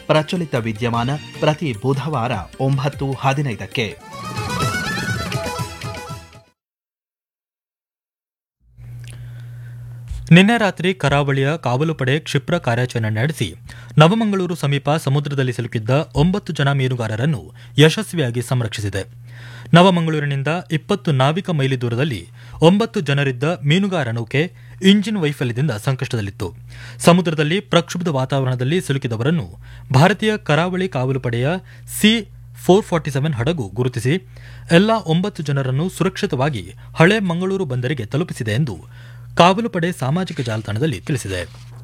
ಪ್ರಚಲಿತ ವಿದ್ಯಮಾನ ಪ್ರತಿ ಬುಧವಾರ 9:15ಕ್ಕೆ. ನಿನ್ನೆ ರಾತ್ರಿ ಕರಾವಳಿಯ ಕಾವಲು ಪಡೆ ಕ್ಷಿಪ್ರ ಕಾರ್ಯಾಚರಣೆ ನಡೆಸಿ ನವಮಂಗಳೂರು ಸಮೀಪ ಸಮುದ್ರದಲ್ಲಿ ಸಿಲುಕಿದ್ದ 9 ಜನ ಮೀನುಗಾರರನ್ನು ಯಶಸ್ವಿಯಾಗಿ ಸಂರಕ್ಷಿಸಿದೆ. ನವಮಂಗಳೂರಿನಿಂದ 20 ನಾವಿಕ ಮೈಲಿ ದೂರದಲ್ಲಿ 9 ಜನರಿದ್ದ ಮೀನುಗಾರ ನೌಕೆ ಇಂಜಿನ್ ವೈಫಲ್ಯದಿಂದ ಸಂಕಷ್ಟದಲ್ಲಿತ್ತು. ಸಮುದ್ರದಲ್ಲಿ ಪ್ರಕ್ಷುಬ್ಧ ವಾತಾವರಣದಲ್ಲಿ ಸಿಲುಕಿದವರನ್ನು ಭಾರತೀಯ ಕರಾವಳಿ ಕಾವಲು ಪಡೆಯ C-447 ಹಡಗು ಗುರುತಿಸಿ ಎಲ್ಲಾ 9 ಜನರನ್ನು ಸುರಕ್ಷಿತವಾಗಿ ಹಳೆ ಮಂಗಳೂರು ಬಂದರಿಗೆ ತಲುಪಿಸಿದೆ ಎಂದು ಕಾವಲು ಪಡೆ ಸಾಮಾಜಿಕ ಜಾಲತಾಣದಲ್ಲಿ ತಿಳಿಸಿದೆ.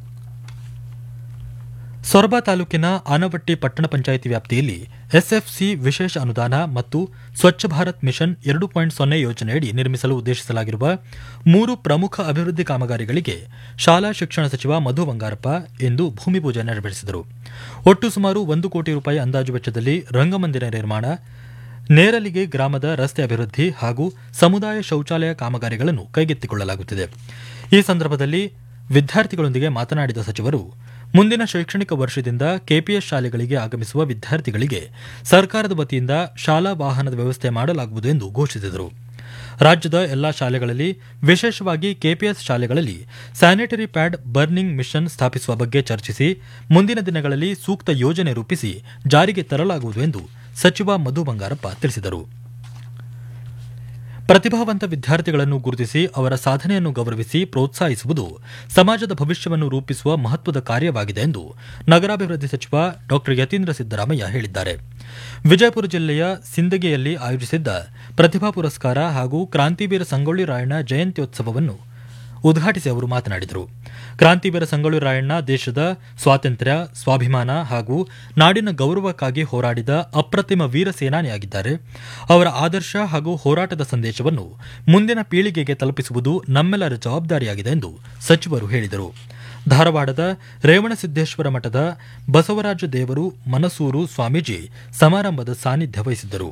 ಸೊರಬ ತಾಲೂಕಿನ ಆನವಟ್ಟಿ ಪಟ್ಟಣ ಪಂಚಾಯಿತಿ ವ್ಯಾಪ್ತಿಯಲ್ಲಿ ಎಸ್ಎಫ್ಸಿ ವಿಶೇಷ ಅನುದಾನ ಮತ್ತು ಸ್ವಚ್ಛ ಭಾರತ್ ಮಿಷನ್ 2.0 ಯೋಜನೆಯಡಿ ನಿರ್ಮಿಸಲು ಉದ್ದೇಶಿಸಲಾಗಿರುವ 3 ಪ್ರಮುಖ ಅಭಿವೃದ್ಧಿ ಕಾಮಗಾರಿಗಳಿಗೆ ಶಾಲಾ ಶಿಕ್ಷಣ ಸಚಿವ ಮಧು ಬಂಗಾರಪ್ಪ ಇಂದು ಭೂಮಿ ಪೂಜೆ ನೆರವೇರಿಸಿದರು. ಒಟ್ಟು ಸುಮಾರು 1 ಕೋಟಿ ರೂಪಾಯಿ ಅಂದಾಜು ವೆಚ್ಚದಲ್ಲಿ ರಂಗಮಂದಿರ ನಿರ್ಮಾಣ, ನೇರಲಿಗೆ ಗ್ರಾಮದ ರಸ್ತೆ ಅಭಿವೃದ್ಧಿ ಹಾಗೂ ಸಮುದಾಯ ಶೌಚಾಲಯ ಕಾಮಗಾರಿಗಳನ್ನು ಕೈಗೆತ್ತಿಕೊಳ್ಳಲಾಗುತ್ತಿದೆ. ಈ ಸಂದರ್ಭದಲ್ಲಿ ವಿದ್ಯಾರ್ಥಿಗಳೊಂದಿಗೆ ಮಾತನಾಡಿದ ಸಚಿವರು, ಮುಂದಿನ ಶೈಕ್ಷಣಿಕ ವರ್ಷದಿಂದ ಕೆಪಿಎಸ್ ಶಾಲೆಗಳಿಗೆ ಆಗಮಿಸುವ ವಿದ್ಯಾರ್ಥಿಗಳಿಗೆ ಸರ್ಕಾರದ ವತಿಯಿಂದ ಶಾಲಾ ವಾಹನದ ವ್ಯವಸ್ಥೆ ಮಾಡಲಾಗುವುದು ಎಂದು ಘೋಷಿಸಿದರು. ರಾಜ್ಯದ ಎಲ್ಲಾ ಶಾಲೆಗಳಲ್ಲಿ, ವಿಶೇಷವಾಗಿ ಕೆಪಿಎಸ್ ಶಾಲೆಗಳಲ್ಲಿ ಸ್ಯಾನಿಟರಿ ಪ್ಯಾಡ್ ಬರ್ನಿಂಗ್ ಮಿಷನ್ ಸ್ಥಾಪಿಸುವ ಬಗ್ಗೆ ಚರ್ಚಿಸಿ ಮುಂದಿನ ದಿನಗಳಲ್ಲಿ ಸೂಕ್ತ ಯೋಜನೆ ರೂಪಿಸಿ ಜಾರಿಗೆ ತರಲಾಗುವುದು ಎಂದು ಸಚಿವ ಮಧು ಬಂಗಾರಪ್ಪ ತಿಳಿಸಿದರು. ಪ್ರತಿಭಾವಂತ ವಿದ್ಯಾರ್ಥಿಗಳನ್ನು ಗುರುತಿಸಿ ಅವರ ಸಾಧನೆಯನ್ನು ಗೌರವಿಸಿ ಪ್ರೋತ್ಸಾಹಿಸುವುದು ಸಮಾಜದ ಭವಿಷ್ಯವನ್ನು ರೂಪಿಸುವ ಮಹತ್ವದ ಕಾರ್ಯವಾಗಿದೆ ಎಂದು ನಗರಾಭಿವೃದ್ಧಿ ಸಚಿವ ಡಾ ಯತೀಂದ್ರ ಸಿದ್ದರಾಮಯ್ಯ ಹೇಳಿದ್ದಾರೆ. ವಿಜಯಪುರ ಜಿಲ್ಲೆಯ ಸಿಂದಗಿಯಲ್ಲಿ ಆಯೋಜಿಸಿದ್ದ ಪ್ರತಿಭಾ ಪುರಸ್ಕಾರ ಹಾಗೂ ಕ್ರಾಂತಿವೀರ ಸಂಗೊಳ್ಳಿ ರಾಯಣ್ಣ ಜಯಂತ್ಯೋತ್ಸವವನ್ನು ಉದ್ಘಾಟಿಸಿ ಅವರು ಮಾತನಾಡಿದರು. ಕ್ರಾಂತಿವೀರ ಸಂಗೊಳ್ಳಿ ರಾಯಣ್ಣ ದೇಶದ ಸ್ವಾತಂತ್ರ್ಯ, ಸ್ವಾಭಿಮಾನ ಹಾಗೂ ನಾಡಿನ ಗೌರವಕ್ಕಾಗಿ ಹೋರಾಡಿದ ಅಪ್ರತಿಮ ವೀರ ಸೇನಾನಿಯಾಗಿದ್ದಾರೆ. ಅವರ ಆದರ್ಶ ಹಾಗೂ ಹೋರಾಟದ ಸಂದೇಶವನ್ನು ಮುಂದಿನ ಪೀಳಿಗೆಗೆ ತಲುಪಿಸುವುದು ನಮ್ಮೆಲ್ಲರ ಜವಾಬ್ದಾರಿಯಾಗಿದೆ ಎಂದು ಸಚಿವರು ಹೇಳಿದರು. ಧಾರವಾಡದ ರೇವಣಸಿದ್ದೇಶ್ವರ ಮಠದ ಬಸವರಾಜ ದೇವರು ಮನಸೂರು ಸ್ವಾಮೀಜಿ ಸಮಾರಂಭದ ಸಾನ್ನಿಧ್ಯ ವಹಿಸಿದ್ದರು.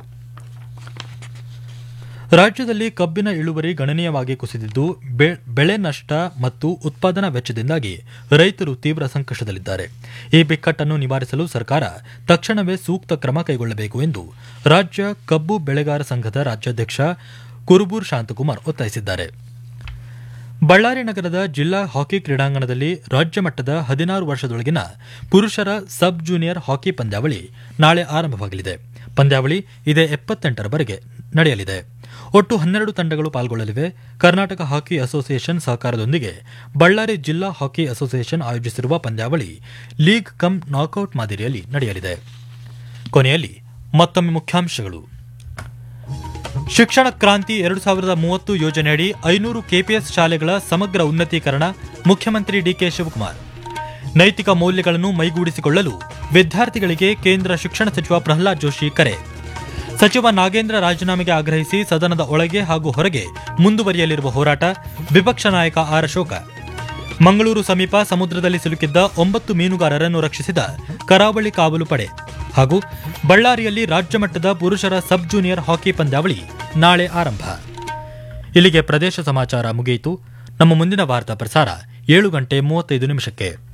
ರಾಜ್ಯದಲ್ಲಿ ಕಬ್ಬಿನ ಇಳುವರಿ ಗಣನೀಯವಾಗಿ ಕುಸಿದಿದ್ದು ಬೆಳೆ ನಷ್ಟ ಮತ್ತು ಉತ್ಪಾದನಾ ವೆಚ್ಚದಿಂದಾಗಿ ರೈತರು ತೀವ್ರ ಸಂಕಷ್ಟದಲ್ಲಿದ್ದಾರೆ. ಈ ಬಿಕ್ಕಟ್ಟನ್ನು ನಿವಾರಿಸಲು ಸರ್ಕಾರ ತಕ್ಷಣವೇ ಸೂಕ್ತ ಕ್ರಮ ಕೈಗೊಳ್ಳಬೇಕು ಎಂದು ರಾಜ್ಯ ಕಬ್ಬು ಬೆಳೆಗಾರ ಸಂಘದ ರಾಜ್ಯಾಧ್ಯಕ್ಷ ಕುರುಬೂರ್ ಶಾಂತಕುಮಾರ್ ಒತ್ತಾಯಿಸಿದ್ದಾರೆ. ಬಳ್ಳಾರಿ ನಗರದ ಜಿಲ್ಲಾ ಹಾಕಿ ಕ್ರೀಡಾಂಗಣದಲ್ಲಿ ರಾಜ್ಯ ಮಟ್ಟದ 16 ವರ್ಷದೊಳಗಿನ ಪುರುಷರ ಸಬ್ ಜೂನಿಯರ್ ಹಾಕಿ ಪಂದ್ಯಾವಳಿ ನಾಳೆ ಆರಂಭವಾಗಲಿದೆ. ಪಂದ್ಯಾವಳಿ ಇದೇ 78ರವರೆಗೆ ನಡೆಯಲಿದೆ. ಒಟ್ಟು 12 ತಂಡಗಳು ಪಾಲ್ಗೊಳ್ಳಲಿವೆ. ಕರ್ನಾಟಕ ಹಾಕಿ ಅಸೋಸಿಯೇಷನ್ ಸಹಕಾರದೊಂದಿಗೆ ಬಳ್ಳಾರಿ ಜಿಲ್ಲಾ ಹಾಕಿ ಅಸೋಸಿಯೇಷನ್ ಆಯೋಜಿಸಿರುವ ಪಂದ್ಯಾವಳಿ ಲೀಗ್ ಕಮ್ ನಾಕೌಟ್ ಮಾದರಿಯಲ್ಲಿ ನಡೆಯಲಿದೆ. ಕೊನೆಯಲ್ಲಿ ಮತ್ತೊಮ್ಮೆ ಮುಖ್ಯಾಂಶಗಳು. ಶಿಕ್ಷಣ ಕ್ರಾಂತಿ 2030 ಯೋಜನೆಯಡಿ 500 ಕೆಪಿಎಸ್ ಶಾಲೆಗಳ ಸಮಗ್ರ ಉನ್ನತೀಕರಣ, ಮುಖ್ಯಮಂತ್ರಿ ಡಿಕೆ ಶಿವಕುಮಾರ್. ನೈತಿಕ ಮೌಲ್ಯಗಳನ್ನು ಮೈಗೂಡಿಸಿಕೊಳ್ಳಲು ವಿದ್ಯಾರ್ಥಿಗಳಿಗೆ ಕೇಂದ್ರ ಶಿಕ್ಷಣ ಸಚಿವ ಪ್ರಹ್ಲಾದ್ ಜೋಶಿ ಕರೆ. ಸಚಿವ ನಾಗೇಂದ್ರ ರಾಜೀನಾಮೆಗೆ ಆಗ್ರಹಿಸಿ ಸದನದ ಒಳಗೆ ಹಾಗೂ ಹೊರಗೆ ಮುಂದುವರಿಯಲಿರುವ ಹೋರಾಟ, ವಿಪಕ್ಷ ನಾಯಕ ಆರ್ ಅಶೋಕ. ಮಂಗಳೂರು ಸಮೀಪ ಸಮುದ್ರದಲ್ಲಿ ಸಿಲುಕಿದ್ದ 9 ಮೀನುಗಾರರನ್ನು ರಕ್ಷಿಸಿದ ಕರಾವಳಿ ಕಾವಲು ಪಡೆ ಹಾಗೂ ಬಳ್ಳಾರಿಯಲ್ಲಿ ರಾಜ್ಯ ಮಟ್ಟದ ಪುರುಷರ ಸಬ್ ಜೂನಿಯರ್ ಹಾಕಿ ಪಂದ್ಯಾವಳಿ ನಾಳೆ ಆರಂಭ. ಇಲ್ಲಿಗೆ ಪ್ರದೇಶ ಸಮಾಚಾರ ಮುಗಿಯಿತು. ನಮ್ಮ ಮುಂದಿನ ವಾರ್ತಾ ಪ್ರಸಾರ 7:35 ನಿಮಿಷಕ್ಕೆ.